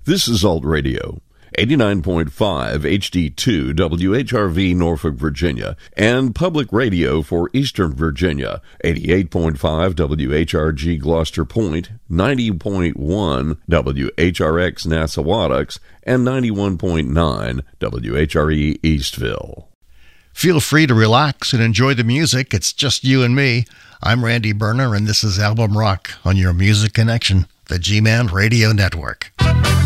This is Alt Radio, 89.5 HD2 WHRV Norfolk, Virginia, and Public Radio for Eastern Virginia, 88.5 WHRG Gloucester Point, 90.1 WHRX Nassawadox, and 91.9 WHRE Eastville. Feel free to relax and enjoy the music. It's just you and me. I'm Randy Berner, and this is Album Rock on your Music Connection, the G-Man Radio Network.